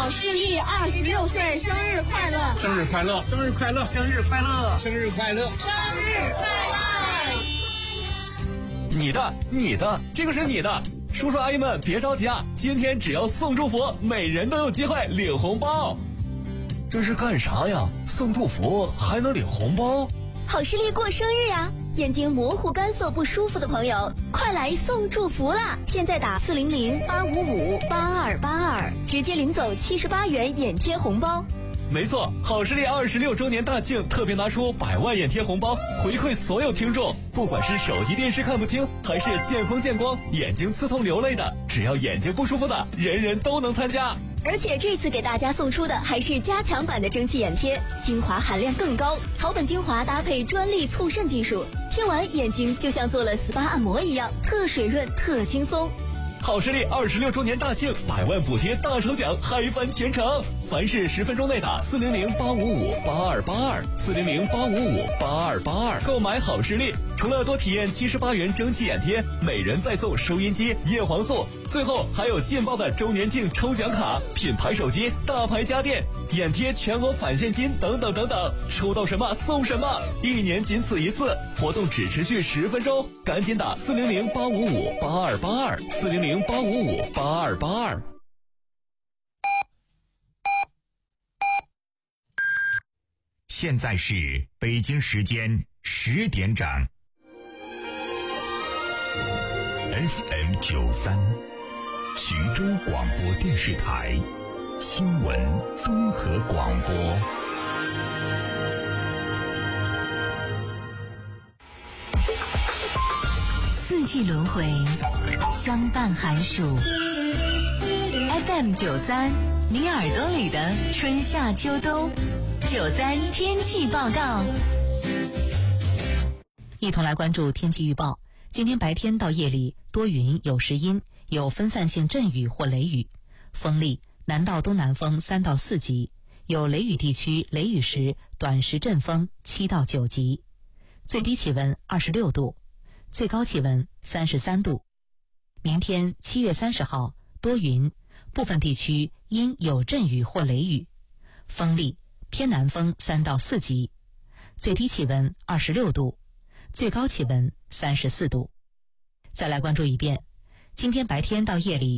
郝世力26岁生日快乐！ 生日快乐！生日快乐！生日快乐！生日快乐！ 生日快乐！ 你的，这个是你的。叔叔阿姨们别着急啊，今天只要送祝福，每人都有机会领红包。这是干啥呀？送祝福还能领红包？ 好视力过生日呀！眼睛模糊干涩不舒服的朋友，快来送祝福啦！现在打400-855-8282，直接领走78元眼贴红包。 没错，好视力26周年大庆特别拿出100万眼贴红包回馈所有听众，不管是手机电视看不清，还是见风见光眼睛刺痛流泪的，只要眼睛不舒服的，人人都能参加。 而且这次给大家送出的还是加强版的蒸汽眼贴，精华含量更高，草本精华搭配专利促渗技术，贴完眼睛就像做了 SPA 按摩一样，特水润特轻松。 好视力26周年大庆100万补贴大抽奖嗨翻全城，凡是10分钟内打400-855-8282，400-855-8282，购买好视力，除了多体验78元蒸汽眼贴，每人再送收音机、叶黄素，最后还有劲爆的周年庆抽奖卡、品牌手机、大牌家电、眼贴全额返现金等等等等，抽到什么送什么，1年仅此一次，活动只持续10分钟，赶紧打400-855-8282，400-855-8282。 现在是北京时间10点整。FM 93，徐州广播电视台新闻综合广播。 四季轮回，相伴寒暑。FM 93，你耳朵里的春夏秋冬。93天气报告，一同来关注天气预报。今天白天到夜里多云有时阴，有分散性阵雨或雷雨，风力南到东南风3到4级，有雷雨地区雷雨时短时阵风7到9级，最低气温26度，最高气温33度。明天7月30号多云，部分地区阴有阵雨或雷雨，风力偏南风3到4级，最低气温26度，最高气温34度。再来关注一遍，今天白天到夜里